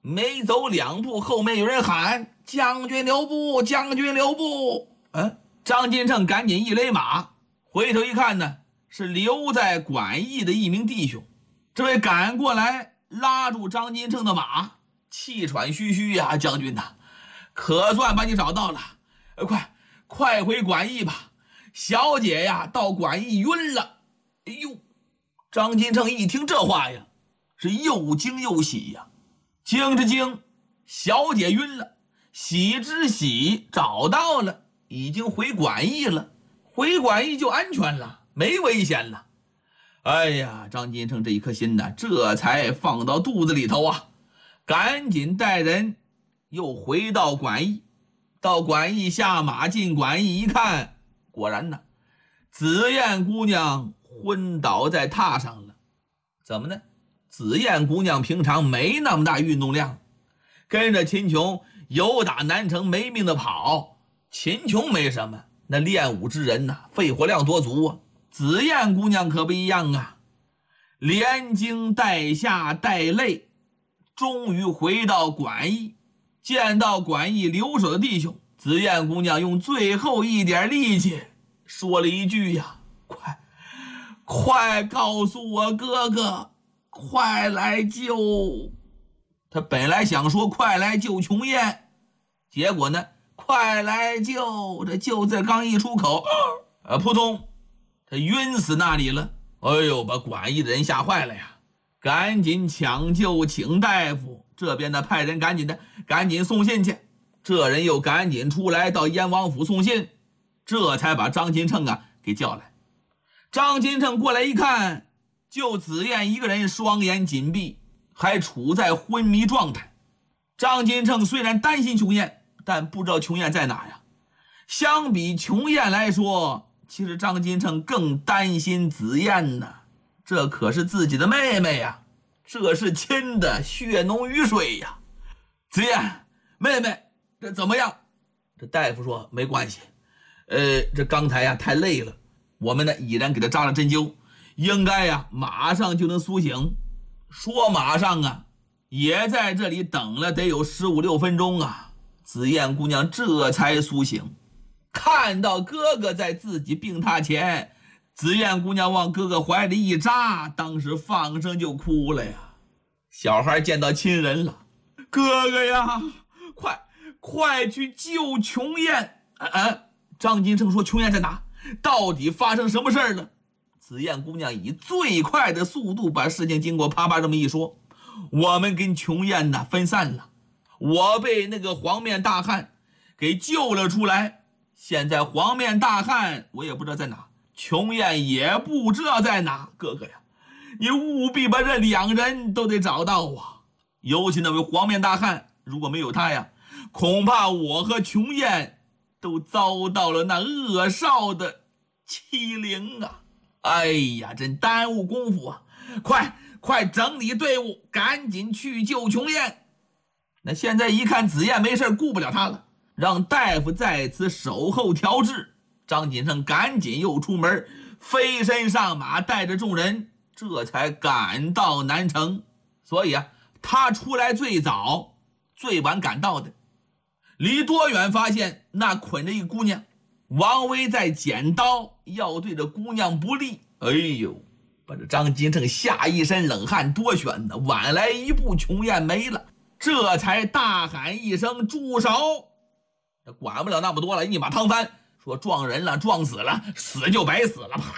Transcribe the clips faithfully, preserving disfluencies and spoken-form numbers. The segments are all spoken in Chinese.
没走两步，后面有人喊：“将军留步，将军留步！”嗯，张金城赶紧一勒马，回头一看呢，是留在馆驿的一名弟兄。这位赶过来拉住张金城的马，气喘吁吁呀、啊，将军呐，可算把你找到了，呃、快快回馆驿吧，小姐呀到馆驿晕了。哎呦，张金城一听这话呀，是又惊又喜呀。惊之惊，小姐晕了；喜之喜，找到了，已经回馆驿了。回馆驿就安全了，没危险了。哎呀，张金城这一颗心呢，这才放到肚子里头啊，赶紧带人又回到馆驿。到馆驿下马进馆驿一看，果然呢，紫燕姑娘昏倒在榻上了。怎么呢？紫燕姑娘平常没那么大运动量，跟着秦琼由打南城没命的跑。秦琼没什么，那练武之人呐、啊，肺活量多足啊。紫燕姑娘可不一样啊，连惊带吓带泪，终于回到馆驿。见到馆驿留守的弟兄，紫燕姑娘用最后一点力气说了一句呀：“快，快告诉我哥哥，快来救！”他本来想说快来救琼燕，结果呢，快来救，这救字刚一出口，呃，扑通，他晕死那里了。哎呦，把馆驿的人吓坏了呀，赶紧抢救请大夫。这边呢，派人赶紧的赶紧送信去。这人又赶紧出来到燕王府送信，这才把张金城啊给叫来。张金城过来一看，就紫燕一个人双眼紧闭，还处在昏迷状态。张金城虽然担心琼燕，但不知道琼燕在哪呀。相比琼燕来说，其实张金城更担心紫燕呢，这可是自己的妹妹呀，这是亲的，血浓于水呀。紫燕妹妹这怎么样？这大夫说没关系，呃，这刚才呀太累了，我们呢已然给他扎了针灸，应该呀马上就能苏醒。说马上啊，也在这里等了得有十五六分钟啊，紫燕姑娘这才苏醒。看到哥哥在自己病榻前，紫燕姑娘往哥哥怀里一扎，当时放声就哭了呀。小孩见到亲人了，哥哥呀，快快去救琼燕！啊啊！张金城说：“琼燕在哪？到底发生什么事儿了？”紫燕姑娘以最快的速度把事情经过啪啪这么一说：“我们跟琼燕呢分散了，我被那个黄面大汉给救了出来。现在黄面大汉我也不知道在哪，琼燕也不知道在哪。哥哥呀，你务必把这两人都得找到啊！尤其那位黄面大汉，如果没有他呀，恐怕我和琼燕都遭到了那恶少的欺凌啊！哎呀，真耽误功夫啊！快快整理队伍，赶紧去救琼燕。”那现在一看紫燕没事，顾不了他了，让大夫在此守候调治。张金城赶紧又出门，飞身上马，带着众人这才赶到南城。所以啊，他出来最早最晚赶到的。离多远发现那捆着一姑娘，王威在剪刀，要对着姑娘不利。哎呦，把这张金城吓一身冷汗，多悬呢！晚来一步，琼燕没了，这才大喊一声：“住手！”管不了那么多了，一马趟翻，说撞人了，撞死了，死就白死了。啪！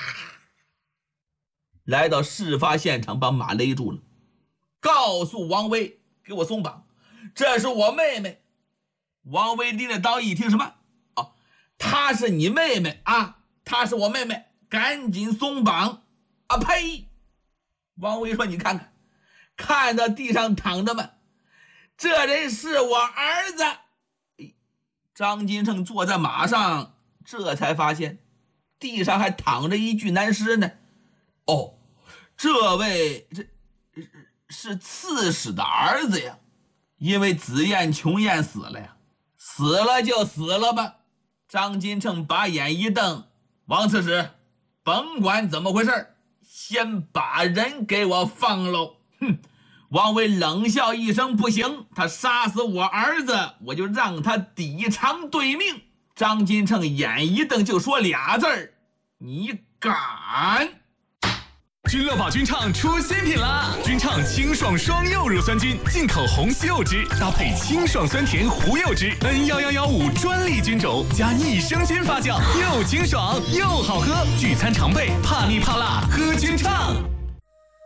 来到事发现场，把马勒住了，告诉王威：“给我松绑，这是我妹妹。”王威拎着刀一听，什么？哦，她是你妹妹啊？她是我妹妹，赶紧松绑！啊呸！王威说：“你看看，看到地上躺着吗？这人是我儿子。”张金城坐在马上，这才发现地上还躺着一具男尸呢。哦，这位这是刺史的儿子呀，因为紫燕、琼燕死了呀。死了就死了吧。张金城把眼一瞪：“王刺史，甭管怎么回事，先把人给我放喽！”哼， 王维冷笑一声：“不行，他杀死我儿子，我就让他抵偿对命。”张金城眼一瞪，就说俩字儿：“你敢！” 君乐宝君唱出新品啦！君唱清爽双柚乳酸菌，进口红西柚汁，搭配清爽酸甜胡柚汁 ，N 一一一五专利菌种，加益生菌发酵，又清爽又好喝，聚餐常备，怕腻怕辣，喝君唱。